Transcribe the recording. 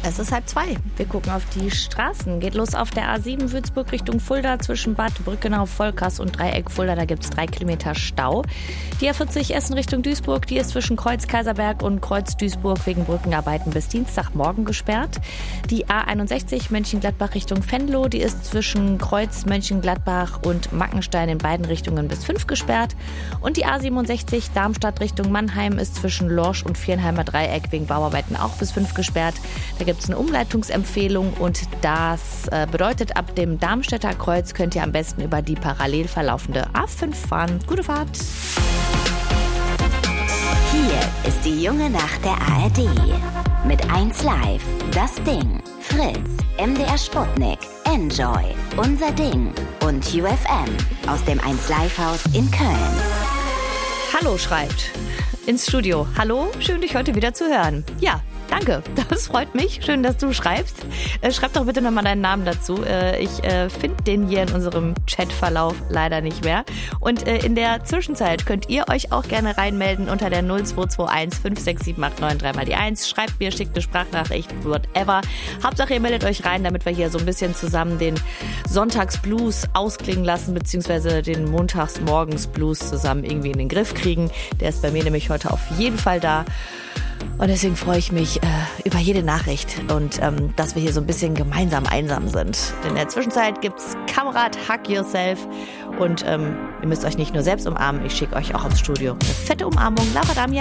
Es ist 1:30. Wir gucken auf die Straßen. Geht los auf der A7 Würzburg Richtung Fulda zwischen Bad Brückenau, Volkers und Dreieck Fulda. Da gibt es 3 Kilometer Stau. Die A40 Essen Richtung Duisburg, die ist zwischen Kreuz Kaiserberg und Kreuz Duisburg wegen Brückenarbeiten bis Dienstagmorgen gesperrt. Die A61 Mönchengladbach Richtung Venlo, die ist zwischen Kreuz Mönchengladbach und Mackenstein in beiden Richtungen bis 5 gesperrt. Und die A67 Darmstadt Richtung Mannheim ist zwischen Lorsch und Viernheimer Dreieck wegen Bauarbeiten auch bis 5 gesperrt. Da gibt es eine Umleitungsempfehlung und das bedeutet, ab dem Darmstädter Kreuz könnt ihr am besten über die parallel verlaufende A5 fahren. Gute Fahrt! Hier ist die junge Nacht der ARD. Mit 1Live, Das Ding, Fritz, MDR Sputnik, Enjoy, Unser Ding und UFM aus dem 1Live-Haus in Köln. Hallo schreibt ins Studio. Hallo, schön dich heute wieder zu hören. Ja, danke, das freut mich. Schön, dass du schreibst. Schreib doch bitte nochmal deinen Namen dazu. Ich finde den hier in unserem Chatverlauf leider nicht mehr. Und in der Zwischenzeit könnt ihr euch auch gerne reinmelden unter der 0221 56789 mal die 1. Schreibt mir, schickt eine Sprachnachricht, whatever. Hauptsache ihr meldet euch rein, damit wir hier so ein bisschen zusammen den Sonntagsblues ausklingen lassen, beziehungsweise den Montagsmorgensblues zusammen irgendwie in den Griff kriegen. Der ist bei mir nämlich heute auf jeden Fall da. Und deswegen freue ich mich über jede Nachricht und dass wir hier so ein bisschen gemeinsam einsam sind. In der Zwischenzeit gibt's Kamerad Hug Yourself und ihr müsst euch nicht nur selbst umarmen, ich schicke euch auch aufs Studio eine fette Umarmung. Laura Damian.